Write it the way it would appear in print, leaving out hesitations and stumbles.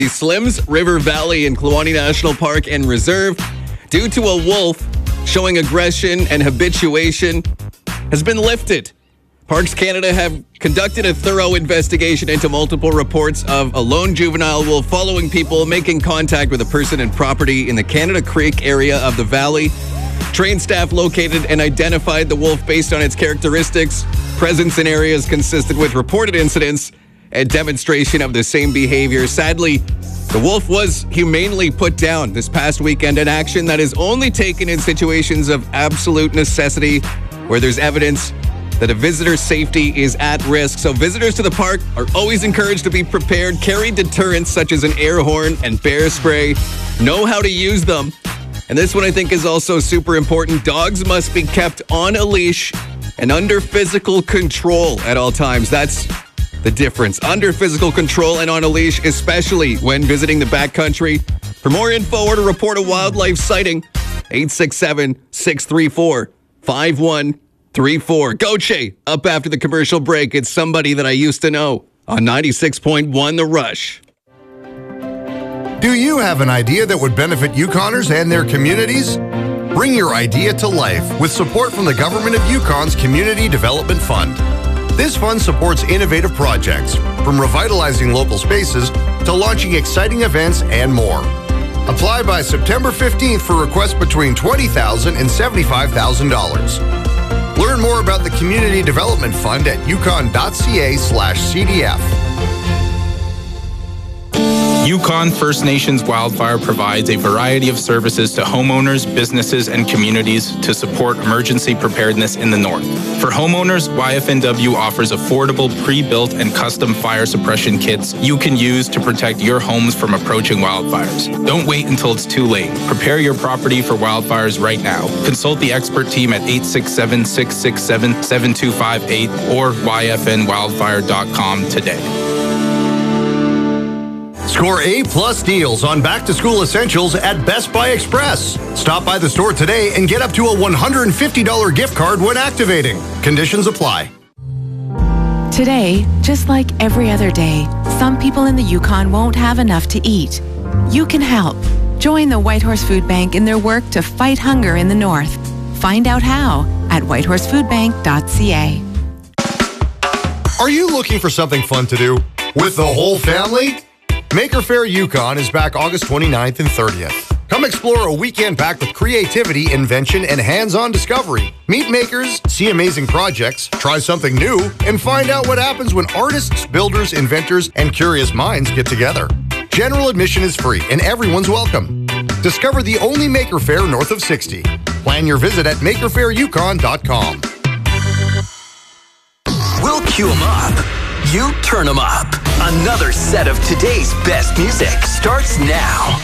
The Slims River Valley in Kluane National Park and Reserve, due to a wolf showing aggression and habituation, has been lifted. Parks Canada have conducted a thorough investigation into multiple reports of a lone juvenile wolf following people, making contact with a person and property in the Canada Creek area of the valley. Trained staff located and identified the wolf based on its characteristics, presence in areas consistent with reported incidents, and demonstration of the same behavior. Sadly, the wolf was humanely put down this past weekend, an action that is only taken in situations of absolute necessity where there's evidence that a visitor's safety is at risk. So visitors to the park are always encouraged to be prepared, carry deterrents such as an air horn and bear spray, know how to use them. And this one I think is also super important. Dogs must be kept on a leash and under physical control at all times. That's the difference. Under physical control and on a leash, especially when visiting the backcountry. For more info or to report a wildlife sighting, 867-634-5134. Goche, up after the commercial break. It's somebody that I used to know on 96.1 The Rush. Do you have an idea that would benefit Yukoners and their communities? Bring your idea to life with support from the Government of Yukon's Community Development Fund. This fund supports innovative projects, from revitalizing local spaces to launching exciting events and more. Apply by September 15th for requests between $20,000 and $75,000. Learn more about the Community Development Fund at yukon.ca/CDF. Yukon First Nations Wildfire provides a variety of services to homeowners, businesses, and communities to support emergency preparedness in the north. For homeowners, YFNW offers affordable pre-built and custom fire suppression kits you can use to protect your homes from approaching wildfires. Don't wait until it's too late. Prepare your property for wildfires right now. Consult the expert team at 867-667-7258 or yfnwildfire.com today. Score A+ deals on back-to-school essentials at Best Buy Express. Stop by the store today and get up to a $150 gift card when activating. Conditions apply. Today, just like every other day, some people in the Yukon won't have enough to eat. You can help. Join the Whitehorse Food Bank in their work to fight hunger in the north. Find out how at whitehorsefoodbank.ca. Are you looking for something fun to do with the whole family? Maker Faire Yukon is back August 29th and 30th. Come explore a weekend packed with creativity, invention, and hands-on discovery. Meet makers, see amazing projects, try something new, and find out what happens when artists, builders, inventors, and curious minds get together. General admission is free, and everyone's welcome. Discover the only Maker Faire north of 60. Plan your visit at makerfairyukon.com. We'll cue them up. You turn them up. Another set of today's best music starts now.